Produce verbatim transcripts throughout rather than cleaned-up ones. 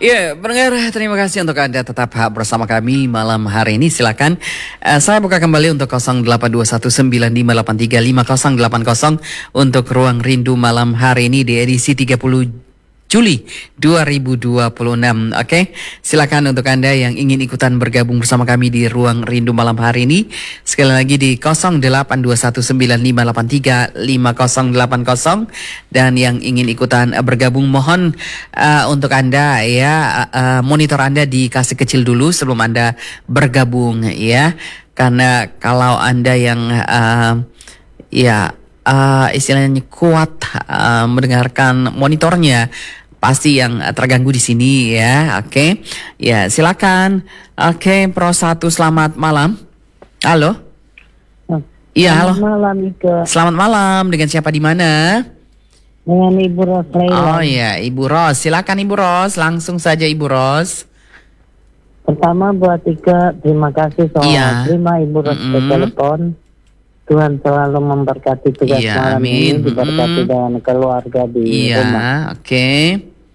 Ya, pendengar, terima kasih untuk Anda tetap bersama kami malam hari ini. Silakan uh, saya buka kembali untuk nol delapan dua satu sembilan lima delapan tiga lima nol delapan nol untuk Ruang Rindu malam hari ini di edisi tiga puluh Juli dua ribu dua puluh enam. Oke, okay? Silakan untuk Anda yang ingin ikutan bergabung bersama kami di Ruang Rindu malam hari ini. Sekali lagi di nol delapan dua satu sembilan lima delapan tiga lima nol delapan nol. Dan yang ingin ikutan uh, bergabung mohon uh, untuk Anda ya uh, monitor Anda dikasih kecil dulu sebelum Anda bergabung ya. Karena kalau Anda yang uh, ya uh, istilahnya kuat uh, mendengarkan monitornya, pasti yang terganggu di sini ya. Oke. Okay. Ya, silakan. Oke, okay, Pro satu selamat malam. Halo. Iya, halo. Selamat malam, Ika. Selamat malam. Dengan siapa di mana? Dengan Ibu Ros Laila. Oh ya, Ibu Ros. Silakan Ibu Ros, langsung saja Ibu Ros. Pertama buat Ika, terima kasih soal Iya. terima Ibu Ros Mm-mm. ke telepon. Tuhan selalu memberkati tugas Iya, malam amin. ini, diberkati Mm-mm. dengan keluarga di Iya, rumah. oke. Okay.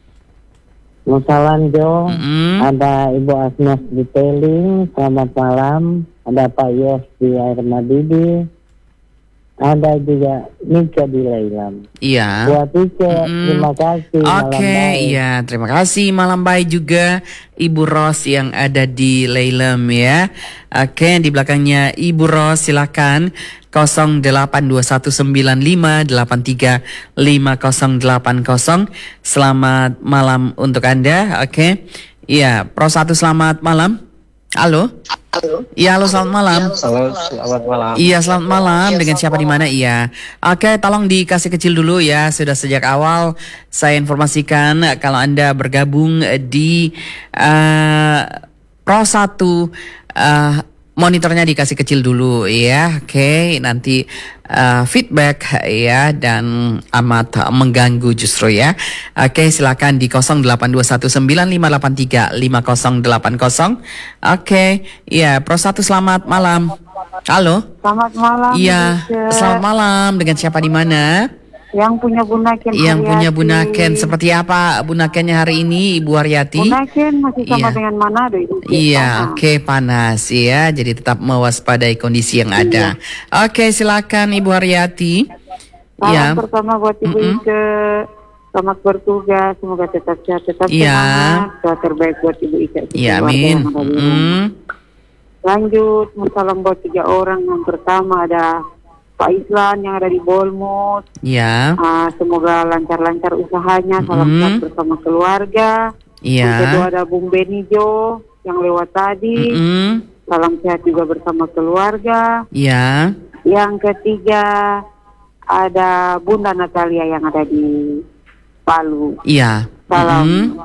Nusa Lanjo, Mm-mm. ada Ibu Asnas di Teling, selamat malam. Ada Pak Yos di Air Madidi. Ada juga Nika di Lailam. Iya. Buat Ika, Mm-mm. terima kasih. Oke, malam baik. iya, terima kasih. Malam baik juga Ibu Ros yang ada di Lailem ya. Oke, di belakangnya Ibu Ros silakan nol delapan dua satu sembilan lima delapan tiga lima nol delapan nol. Selamat malam untuk Anda. Oke. Iya, Pro satu selamat malam. Halo. Halo. Iya, halo, selamat malam. Halo, selamat malam. Iya, selamat malam. Dengan siapa di mana? Iya. Oke, tolong dikasih kecil dulu ya. Sudah sejak awal saya informasikan kalau Anda bergabung di uh, Pro satu uh, monitornya dikasih kecil dulu ya. Oke, nanti uh, feedback ya dan amat mengganggu justru ya. Oke, silakan di nol delapan dua satu sembilan lima delapan tiga lima nol delapan nol. Oke, ya Pro satu selamat malam. Halo. Selamat malam. Iya, Ika. selamat malam. Dengan siapa di mana? Yang punya Bunaken Yang punya Haryati. Bunaken. Seperti apa Bunakennya hari ini, Ibu Haryati? Bunaken masih sama Iya. dengan Manado itu. Iya, Sama. oke, panas ya. Jadi tetap mewaspadai kondisi yang ada. Oke, silakan Ibu Haryati. Salam Iya. pertama buat Ibu Mm-mm. Ike. Selamat bertugas, semoga tetap sehat, tetap Iya. semangat. Doa terbaik buat Ibu Ike. Iya, keluarga amin. yang ada di rumah. Mm. Lanjut, salam buat tiga orang. Yang pertama ada Pak Islan yang ada di Bolmut. Iya. Ah, semoga lancar-lancar usahanya. Salam Mm-mm. sehat bersama keluarga. Yang kedua Iya. ada Bung Benijo yang lewat tadi. Mm-mm. Salam sehat juga bersama keluarga. Iya. Yang ketiga ada Bunda Natalia yang ada di Palu. Iya. Salam Mm-mm.